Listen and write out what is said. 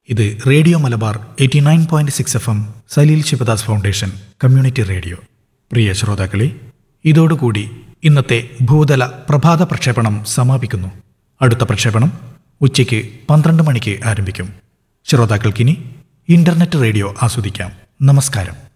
ഇത് radio Malabar 89.6 FM Saleel Sivadas foundation community radio. പ്രിയ ശ്രോതാക്കളെ, ഇതോടുകൂടി ഇന്നത്തെ ഭൂതല പ്രഭാത പ്രക്ഷേപണം സമാപിക്കുന്നു. അടുത്ത പ്രക്ഷേപണം ഉച്ചയ്ക്ക് 12 മണിക്ക് ആരംഭിക്കും. ശ്രോതാക്കൾക്കിനി ഇന്റർനെറ്റ് റേഡിയോ ആസ്വദിക്കാം. നമസ്കാരം.